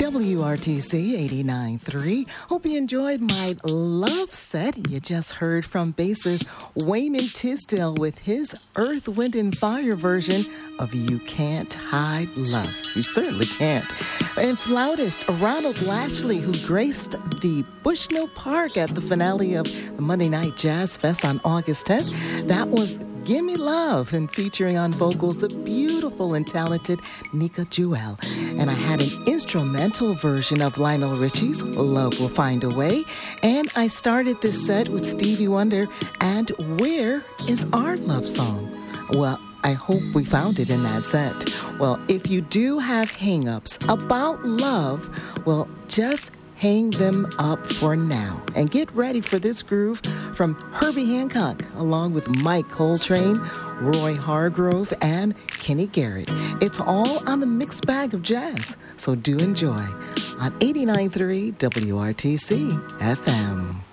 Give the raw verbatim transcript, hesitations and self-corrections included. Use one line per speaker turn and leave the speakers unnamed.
W R T C eighty-nine point three. Hope you enjoyed my love set. You just heard from bassist Wayman Tisdale with his Earth, Wind, and Fire version of You Can't Hide Love. You certainly can't. And flautist Ronald Lashley, who graced the Bushnell Park at the finale of the Monday Night Jazz Fest on August tenth. That was Gimme Love, and featuring on vocals the beautiful and talented Nika Jewell. And I had an instrumental version of Lionel Richie's Love Will Find a Way. And I started this set with Stevie Wonder and Where Is Our Love Song? Well, I hope we found it in that set. Well, if you do have hang-ups about love, well, just hang them up for now and get ready for this groove from Herbie Hancock, along with Mike Coltrane, Roy Hargrove, and Kenny Garrett. It's all on the mixed bag of jazz, so do enjoy on eighty-nine point three W R T C F M.